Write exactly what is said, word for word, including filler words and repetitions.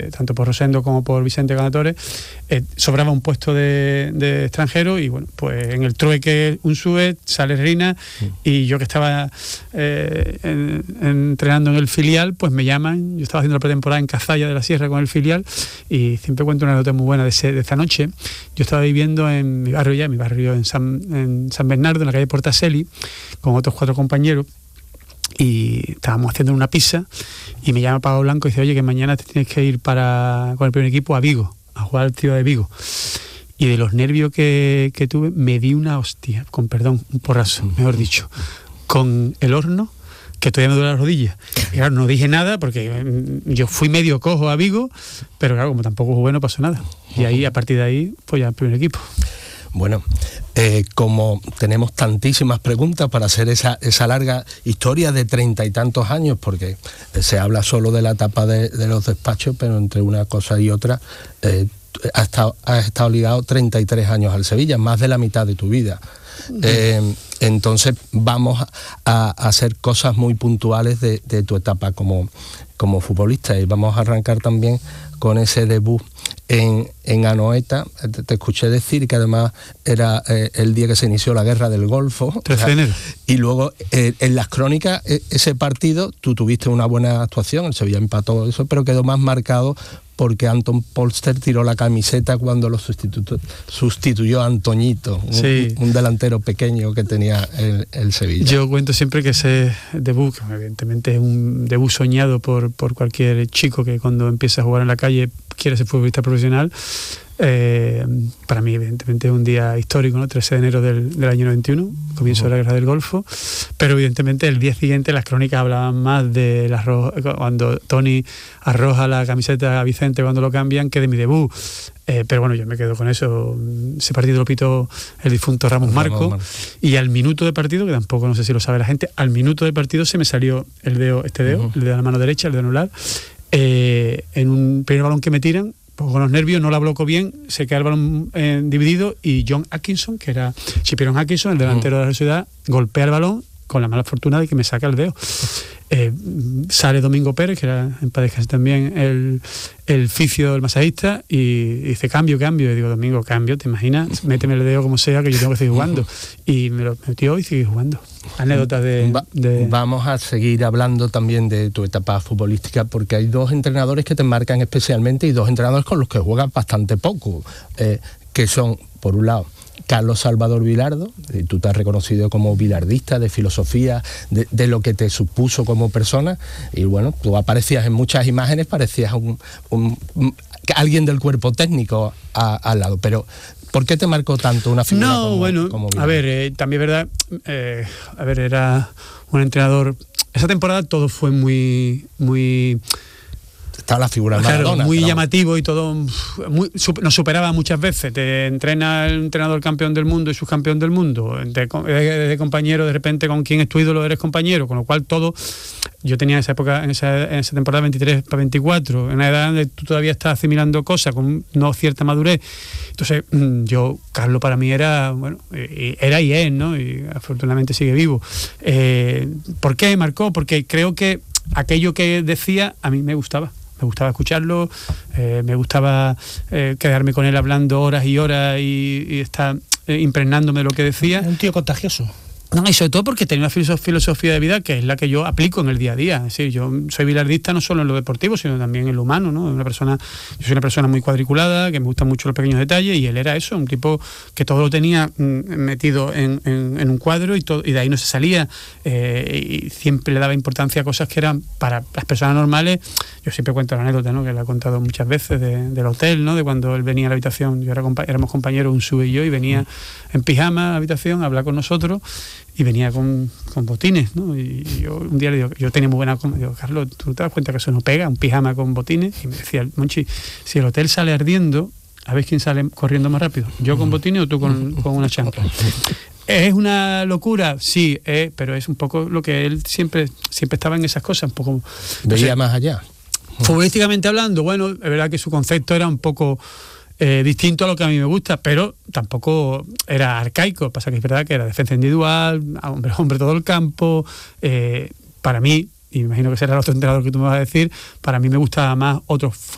tanto por Rosendo como por Vicente Ganatore, eh, sobraba un puesto de, de extranjero y bueno, pues en el trueque Unzue sale Rina mm. y yo que estaba eh, en, en, entrenando en el filial, pues me llaman. Yo estaba haciendo la pretemporada en Cazalla de la Sierra con el filial y siempre cuento una nota muy buena de, ese, de esa noche. Yo estaba viviendo en mi barrio ya, mi barrio en San, en San Bernardo, en la calle Portaseli, con otros cuatro compañeros. Y estábamos haciendo una pizza y me llama Pablo Blanco y dice, oye, que mañana te tienes que ir para con el primer equipo a Vigo, a jugar al Trío de Vigo. Y de los nervios que, que tuve, me di una hostia, con perdón, un porrazo, mejor dicho, con el horno, que todavía me duele las rodillas. Y claro, no dije nada porque yo fui medio cojo a Vigo, pero claro, como tampoco jugué, no pasó nada. Y ahí, a partir de ahí, pues ya el primer equipo. Bueno, eh, como tenemos tantísimas preguntas para hacer esa, esa larga historia de treinta y tantos años, porque se habla solo de la etapa de, de los despachos, pero entre una cosa y otra eh, has, estado, has estado ligado treinta y tres años al Sevilla, más de la mitad de tu vida. Eh, entonces vamos a, a hacer cosas muy puntuales de, de tu etapa como, como futbolista, y vamos a arrancar también con ese debut en, en Anoeta. Te, te escuché decir que además era eh, el día que se inició la guerra del Golfo, trece de enero. Y luego eh, en las crónicas eh, ese partido tú tuviste una buena actuación, el Sevilla empató eso, pero quedó más marcado porque Anton Polster tiró la camiseta cuando lo sustitu- sustituyó a Antoñito, sí. un, un delantero pequeño que tenía el, el Sevilla. Yo cuento siempre que ese debut, que evidentemente es un debut soñado por, por cualquier chico que cuando empieza a jugar en la calle quiere ser futbolista profesional. Eh, para mí evidentemente es un día histórico, ¿no? trece de enero del, del año noventa y uno, comienzo uh-huh. de la guerra del Golfo, pero evidentemente el día siguiente las crónicas hablaban más de la ro- cuando Tony arroja la camiseta a Vicente cuando lo cambian que de mi debut. Eh, pero bueno, yo me quedo con eso. Ese partido lo pitó el difunto Ramos Marco, Ramos y al minuto de partido, que tampoco no sé si lo sabe la gente, al minuto de partido se me salió el dedo, este dedo, uh-huh. el de la mano derecha, el dedo anular, eh, en un primer balón que me tiran. Con los nervios no la bloco bien, se queda el balón eh, dividido y John Atkinson, que era Chipiron Atkinson, el delantero mm. de la ciudad, golpea el balón con la mala fortuna de que me saca el dedo. Eh, sale Domingo Pérez, que era en paz descanse también el, el fisio, el masajista, y, y dice cambio, cambio. Y digo, Domingo, cambio, ¿te imaginas? Méteme el dedo como sea, que yo tengo que seguir jugando. Y me lo metió y sigue jugando. Anécdotas de, Va, de... Vamos a seguir hablando también de tu etapa futbolística, porque hay dos entrenadores que te marcan especialmente y dos entrenadores con los que juegas bastante poco, eh, que son, por un lado, Carlos Salvador Vilardo, y tú te has reconocido como bilardista, de filosofía, de, de lo que te supuso como persona, y bueno, tú aparecías en muchas imágenes, parecías un, un, un alguien del cuerpo técnico a, al lado, pero ¿por qué te marcó tanto una figura no, como, bueno, como Vilardo? A ver, eh, también es verdad, eh, a ver, era un entrenador, esa temporada todo fue muy, muy... Estaba la figura de claro, Maradona. muy pero... llamativo y todo, muy, nos superaba muchas veces. Te entrena el entrenador campeón del mundo y subcampeón del mundo, de, de, de compañero, de repente con quien es tu ídolo eres compañero, con lo cual todo, yo tenía en esa época, en esa, en esa temporada veintitrés para veinticuatro, en una edad donde tú todavía estás asimilando cosas con no cierta madurez. Entonces yo, Carlos para mí era, bueno, era y es, ¿no? Y afortunadamente sigue vivo. Eh, ¿Por qué marcó? Porque creo que aquello que decía a mí me gustaba. Me gustaba escucharlo, eh, me gustaba eh, quedarme con él hablando horas y horas y, y estar eh, impregnándome de lo que decía. Un tío contagioso. No, y sobre todo porque tenía una filosofía de vida que es la que yo aplico en el día a día. Es decir, yo soy bilardista no solo en lo deportivo, sino también en lo humano, ¿no? Una persona, yo soy una persona muy cuadriculada, que me gustan mucho los pequeños detalles, y él era eso, un tipo que todo lo tenía mm, metido en, en, en un cuadro y, todo, y de ahí no se salía. Eh, y siempre le daba importancia a cosas que eran para las personas normales. Yo siempre cuento la anécdota, ¿no? Que la he contado muchas veces de, del hotel, ¿no? De cuando él venía a la habitación, yo era compa- éramos compañeros, un sube y yo, y venía en pijama a la habitación a hablar con nosotros. Y venía con, con botines, ¿no? Y, y yo un día le digo, yo tenía muy buena... Digo, Carlos, ¿tú te das cuenta que eso no pega? Un pijama con botines. Y me decía, Monchi, si el hotel sale ardiendo, a ver quién sale corriendo más rápido. ¿Yo con botines o tú con, con una chancla? ¿Es una locura? Sí, eh, pero es un poco lo que él siempre siempre estaba en esas cosas. Un poco, veía sé, más allá. Futbolísticamente hablando, bueno, es verdad que su concepto era un poco... Eh, distinto a lo que a mí me gusta, pero tampoco era arcaico. Pasa que es verdad que era defensa individual, hombre, hombre todo el campo. Eh, para mí, y me imagino que será el otro entrenador que tú me vas a decir, para mí me gustaba más otro